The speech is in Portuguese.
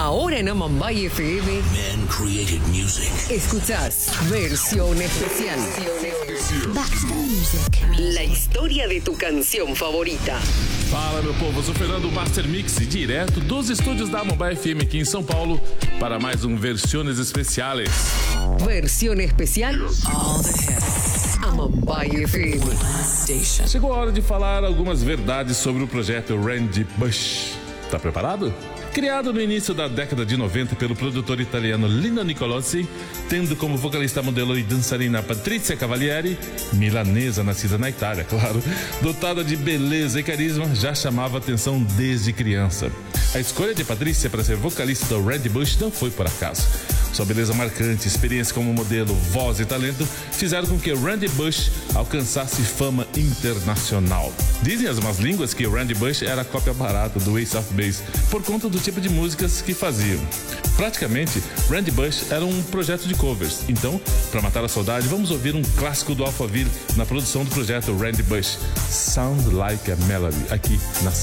Ahora en Amambay FM. Man created music. Escuchás Versión Especial. Back to the music. La historia de tu canción favorita. Fala, meu povo, eu sou Fernando Master Mix, direto dos estúdios da Amambay FM aqui em São Paulo para mais um Versiones Especiales. Versión Especial. All the hits. Amambay FM. Station. Chegou a hora de falar algumas verdades sobre o projeto Randy Bush. Tá preparado? Criado no início da década de 90 pelo produtor italiano Lino Nicolosi, tendo como vocalista, modelo e dançarina Patrizia Cavalieri, milanesa nascida na Itália, claro, dotada de beleza e carisma, já chamava atenção desde criança. A escolha de Patrizia para ser vocalista do Randy Bush não foi por acaso. Sua beleza marcante, experiência como modelo, voz e talento fizeram com que Randy Bush alcançasse fama internacional. Dizem as más línguas que Randy Bush era a cópia barata do Ace of Base por conta do tipo de músicas que faziam. Praticamente, Randy Bush era um projeto de covers. Então, para matar a saudade, vamos ouvir um clássico do Alphaville na produção do projeto Randy Bush, Sound Like a Melody, aqui na